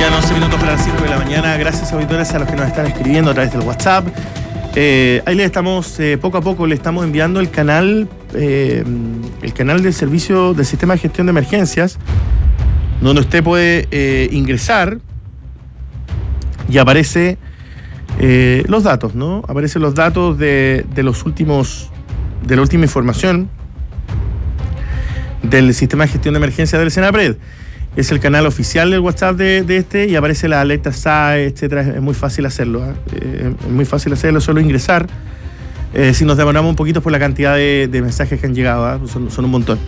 Quedan 11 minutos para las 5 de la mañana. Gracias, auditores, a los que nos están escribiendo a través del WhatsApp. Ahí le estamos, poco a poco, le estamos enviando el canal del servicio del sistema de gestión de emergencias, donde usted puede ingresar y aparece los datos, ¿no? Aparecen los datos de la última información del sistema de gestión de emergencias del Senapred. Es el canal oficial del WhatsApp de este y aparece la alerta SAE, etcétera. Es muy fácil hacerlo, es muy fácil hacerlo, solo ingresar. Si nos demoramos un poquito por la cantidad de mensajes que han llegado, son un montón.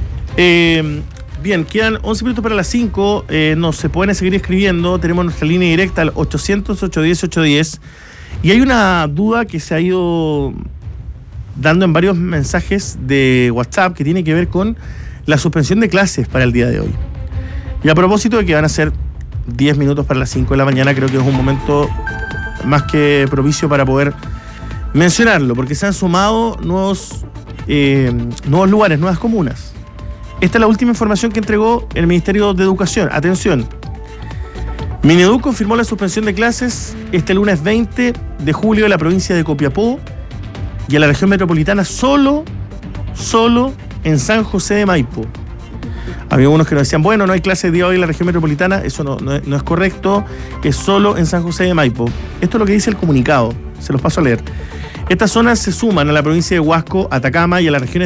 Bien, quedan 11 minutos para las 5. Nos se pueden seguir escribiendo. Tenemos nuestra línea directa al 800-810-810. Y hay una duda que se ha ido dando en varios mensajes de WhatsApp que tiene que ver con la suspensión de clases para el día de hoy. Y a propósito de que van a ser 10 minutos para las 5 de la mañana, creo que es un momento más que propicio para poder mencionarlo, porque se han sumado nuevos lugares, nuevas comunas. Esta es la última información que entregó el Ministerio de Educación. Atención. Mineduc confirmó la suspensión de clases este lunes 20 de julio en la provincia de Copiapó y en la región metropolitana solo en San José de Maipo. Había unos que nos decían, bueno, no hay clases de hoy en la región metropolitana. Eso no es correcto, es solo en San José de Maipo. Esto es lo que dice el comunicado, se los paso a leer. Estas zonas se suman a la provincia de Huasco, Atacama y a las regiones